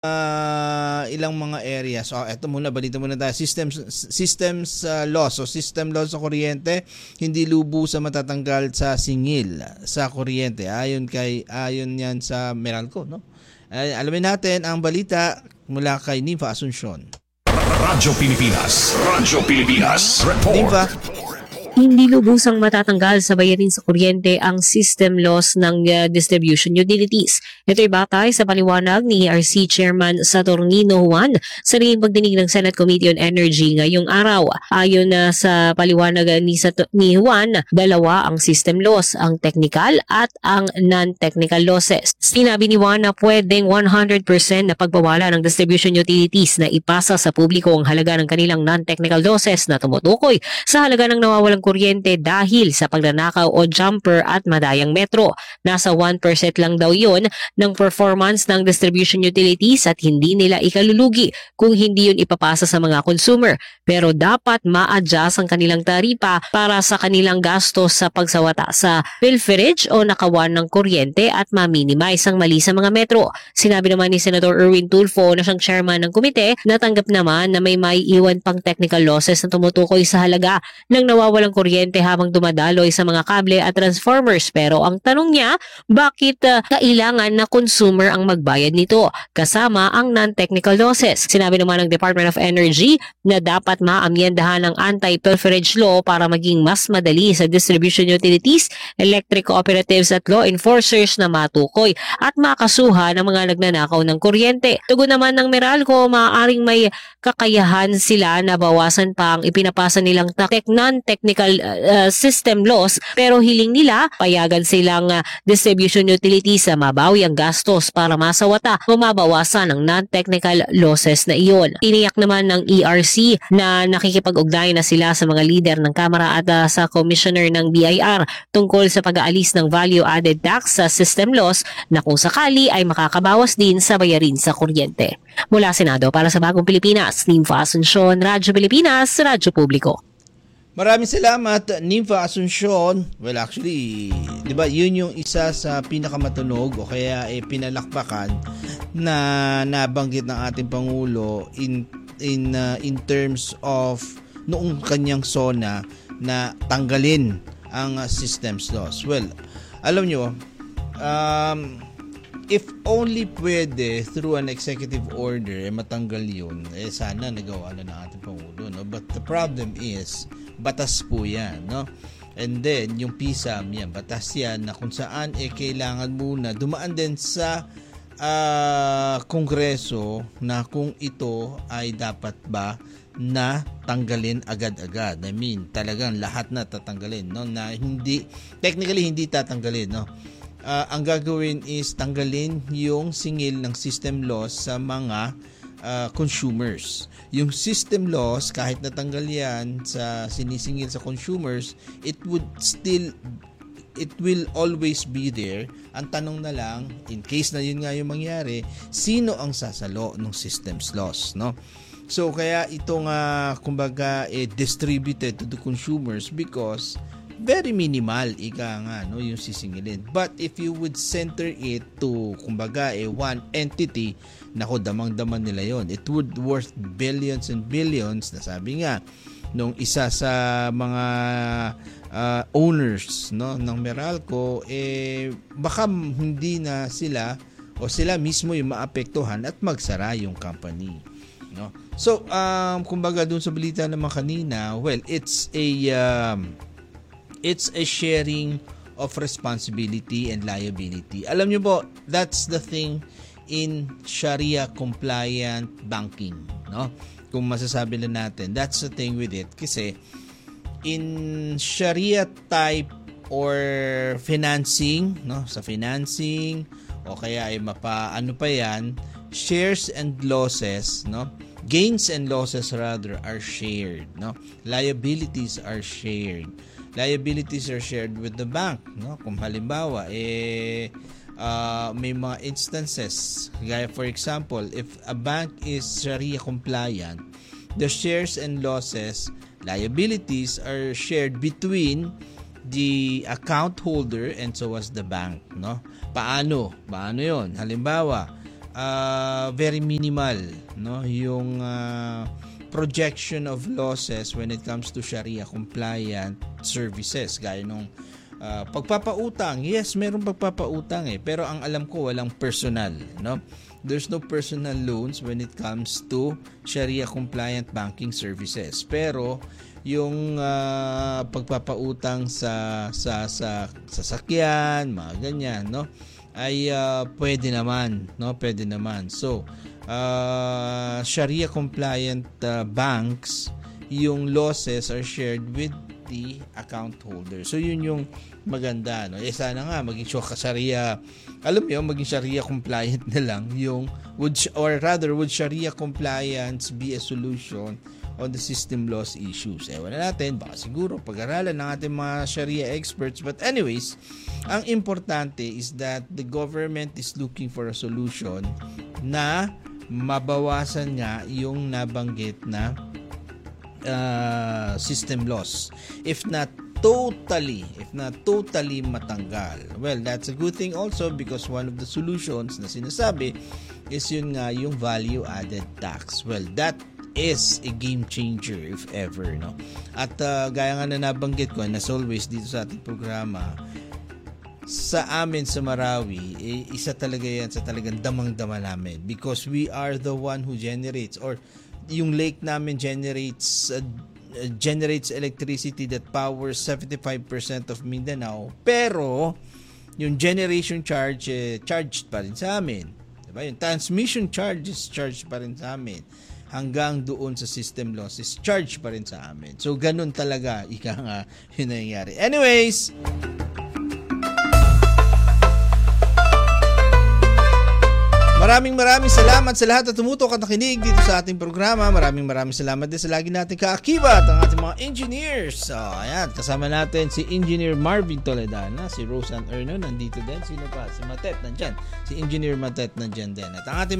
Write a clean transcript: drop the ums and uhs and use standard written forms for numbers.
ilang mga areas. Eto muna, balita muna tayo. Systems loss. So, system loss sa kuryente, hindi lubo sa matatanggal sa singil sa kuryente. Ayon yan sa Meralco, no? Alamin natin ang balita mula kay Nympha Asuncion. Radyo Pilipinas. Report. Nympha. Hindi lubusang matatanggal sa bayarin sa kuryente ang system loss ng distribution utilities. Ito'y batay sa paliwanag ni ERC Chairman Saturnino Juan sa naging pagdinig ng Senate Committee on Energy ngayong araw. Ayon sa paliwanag ni Juan, dalawa ang system loss, ang technical at ang non-technical losses. Sinabi ni Juan na pwedeng 100% na pagbawala ng distribution utilities na ipasa sa publiko ang halaga ng kanilang non-technical losses na tumutukoy sa halaga ng nawawalang kuryente dahil sa pagnanakaw o jumper at madayang metro. Nasa 1% lang daw yun ng performance ng distribution utilities at hindi nila ikalulugi kung hindi yun ipapasa sa mga consumer. Pero dapat ma-adjust ang kanilang taripa para sa kanilang gastos sa pagsawata sa pilferage o nakawan ng kuryente at ma-minimize ang mali sa mga metro. Sinabi naman ni Senator Erwin Tulfo na siyang chairman ng komite, natanggap naman na may maiiwan pang technical losses na tumutukoy sa halaga ng nawawalang kuryente habang dumadaloy sa mga kable at transformers. Pero ang tanong niya, bakit kailangan na consumer ang magbayad nito kasama ang non-technical losses? Sinabi naman ng Department of Energy na dapat maamyendahan ang anti-pilferage law para maging mas madali sa distribution utilities, electric cooperatives at law enforcers na matukoy at makasuha ng mga nagnanakaw ng kuryente. Tugon naman ng Meralco, maaaring may kakayahan sila na bawasan pa ang ipinapasa nilang non-technical system loss, pero hiling nila payagan silang distribution utilities sa mabawi ang gastos para masawata o mabawasan ang non-technical losses na iyon. Tiniyak naman ng ERC na nakikipag-ugnayan na sila sa mga leader ng Kamara at sa Commissioner ng BIR tungkol sa pag-aalis ng value-added tax sa system loss na kung sakali ay makakabawas din sa bayarin sa kuryente. Mula Senado para sa Bagong Pilipinas, Nympha Asuncion, Radyo Pilipinas, Radyo Publiko. Maraming salamat, Nympha Asuncion. Well, actually, di ba, yun yung isa sa pinakamatunog o kaya pinalakpakan na nabanggit ng ating Pangulo in terms of noong kanyang SONA na tanggalin ang systems loss. Well, alam nyo, if only pwede through an executive order matanggal yun, sana nagawa na ng ating Pangulo, no? But the problem is, batas po yan, no? And then, yung PSAM yan, batas yan na kung saan kailangan muna dumaan din sa Kongreso na kung ito ay dapat ba na tanggalin agad-agad. I mean, talagang lahat na tatanggalin, no? Na hindi, technically hindi tatanggalin, no? Ang gagawin is tanggalin yung singil ng system loss sa mga consumers. Yung system loss, kahit natanggal yan sa sinisingil sa consumers, it will always be there. Ang tanong na lang, in case na yun nga yung mangyari, sino ang sasalo ng systems loss, no? So kaya ito nga kumbaga distributed to the consumers because very minimal no, yung sisingilin. But if you would center it to kumbaga one entity, nako, damang-daman nila yon. It would worth billions and billions. Nasabi nga nung isa sa mga owners, no, ng Meralco, baka hindi na sila o sila mismo yung maapektuhan at magsara yung company, no? So kumbaga dun sa balita naman kanina, well, it's a sharing of responsibility and liability. Alam niyo po, that's the thing in Sharia compliant banking, no? Kung masasabi na natin, that's the thing with it. Kasi in Sharia type or financing, no? Sa financing o kaya ay ano pa yan, shares and losses, no? Gains and losses rather are shared, no? Liabilities are shared. Liabilities are shared with the bank, no? Kung halimbawa may mga instances, gaya for example, if a bank is Sharia compliant, the shares and losses, liabilities are shared between the account holder and so was the bank, no? Paano 'yon? Halimbawa, very minimal, no, yung projection of losses when it comes to Sharia compliant services gaya nung pagpapautang. Yes, meron pagpapautang pero ang alam ko walang personal, no? There's no personal loans when it comes to Sharia compliant banking services. Pero yung pagpapautang sa sasakyan, mga ganyan, no? Ay pwede naman, no? Pwede naman. So, Sharia compliant banks, yung losses are shared with the account holder. So yun yung maganda, no? Sana nga maging Sharia, alam mo, maging Sharia compliant na lang yung would Sharia compliance be a solution on the system loss issues? Wala natin, baka siguro pag-aralan ng ating mga Sharia experts. But anyways, ang importante is that the government is looking for a solution na mabawasan nga yung nabanggit na system loss, if not totally matanggal. Well, that's a good thing also, because one of the solutions na sinasabi is yun nga, yung value added tax. Well, that is a game changer if ever, no? At gaya nga na nabanggit ko, and as always dito sa ating programa, sa amin sa Marawi, isa talaga yan sa talagang damang-dama namin, because we are the one who generates, or yung lake namin generates electricity that powers 75% of Mindanao, pero yung generation charge charged pa rin sa amin, diba? Yung transmission charges charged pa rin sa amin, hanggang doon sa system losses charged pa rin sa amin. So ganun talaga, ika nga, yun nangyayari. Anyways, maraming salamat sa lahat at tumutok at nakinig dito sa ating programa. Maraming salamat din sa lagi nating kaakibat, ang ating mga engineers. So, ayan, kasama natin si Engineer Marvin Toledana, si Roseanne Erno, nandito din. Sino pa? Si Matet, nandyan. Si Engineer Matet, nandyan din. At ang ating